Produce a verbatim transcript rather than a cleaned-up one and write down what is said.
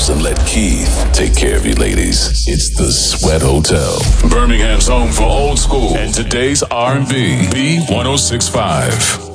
house and let Keith take care of you ladies. It's the Sweat Hotel, Birmingham's home for old school and today's R and B. B one oh six point five.